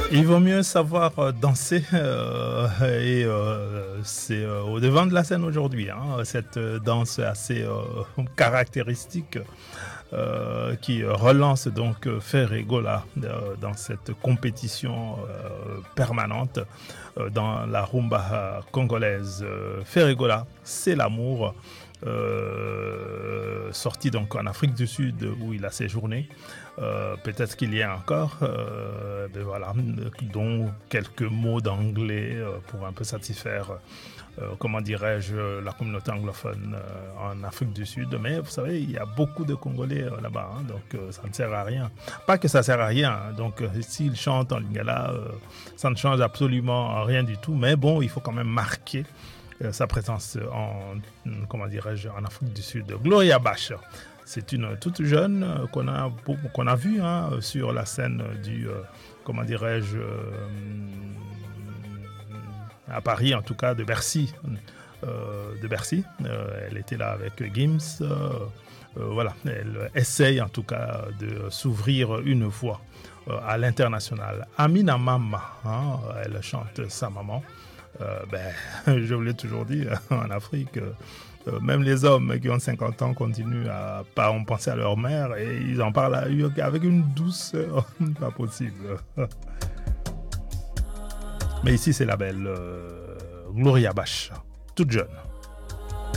Il vaut mieux savoir danser et c'est au devant de la scène aujourd'hui. Cette danse assez caractéristique qui relance donc Ferregola dans cette compétition permanente dans la rumba congolaise. Ferregola, c'est l'amour. Sorti donc en Afrique du Sud où il a séjourné. Peut-être qu'il y a encore, voilà, dont quelques mots d'anglais pour un peu satisfaire, comment dirais-je, la communauté anglophone en Afrique du Sud. Mais vous savez, il y a beaucoup de Congolais là-bas, donc ça ne sert à rien. Pas que ça ne sert à rien, donc s'ils chantent en lingala, ça ne change absolument rien du tout. Mais bon, il faut quand même marquer sa présence comment dirais-je, en Afrique du Sud. Gloria Bach, c'est une toute jeune qu'on a vue sur la scène du, comment dirais-je, à Paris en tout cas, de Bercy. Elle était là avec Gims. Voilà, elle essaye en tout cas de s'ouvrir une voie à l'international. Amina Mama, elle chante sa maman. Je vous l'ai toujours dit, en Afrique, même les hommes qui ont 50 ans continuent à pas en penser à leur mère et ils en parlent avec une douceur pas possible. Mais ici, c'est la belle Gloria Bach, toute jeune.